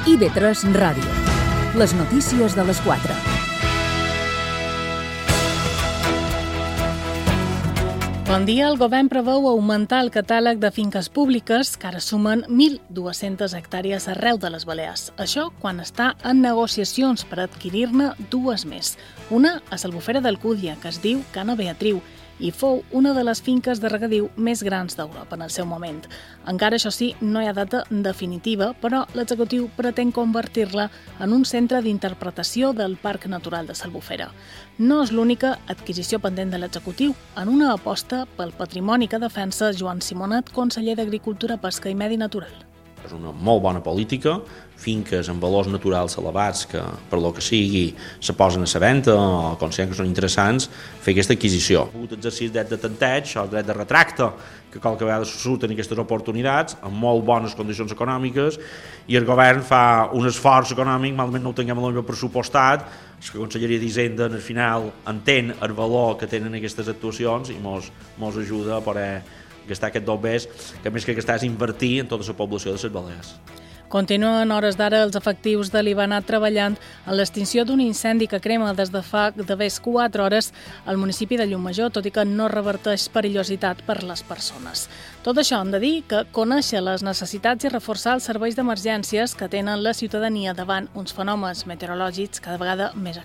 IB3 Ràdio. Les notícies de les 4. Bon dia. El govern preveu augmentar el catàleg de finques públiques que ara sumen 1.200 hectàrees arreu de les Balears. Això quan està en negociacions per adquirir-ne dues més. Una a l'Albufera d'Alcúdia, que es diu Cana Beatriu, i fou una de les finques de regadiu més grans d'Europa en el seu moment. Encara, això sí, no hi ha data definitiva, però l'executiu pretén convertir-la en un centre d'interpretació del Parc Natural de l'Albufera. No és l'única adquisició pendent de l'executiu, en una aposta pel patrimoni que defensa Joan Simonet, conseller d'Agricultura, Pesca i Medi Natural. És una molt bona política, finques amb valors naturals elevats que, per lo que sigui, se posen a la venda o consideren que són interessants, fer aquesta adquisició. Ha hagut exercir dret de tanteig o dret de retracte, que qualque vegada surten aquestes oportunitats amb molt bones condicions econòmiques i el govern fa un esforç econòmic, malament no ho tinguem a pressupostat, la Conselleria d'Hisenda al final entén el valor que tenen aquestes actuacions i mos ajuda a poder gastar aquest dobbers, que més que gastar és invertir en tota la població de les Balears. Continuen hores d'ara els efectius de l'Ibanat treballant en l'extinció d'un incendi que crema des de fa d'haver 4 hores al municipi de Llucmajor, tot i que no reverteix perillositat per les persones. Tot això hem de dir que conèixer les necessitats i reforçar els serveis d'emergències que tenen la ciutadania davant uns fenòmens meteorològics cada vegada més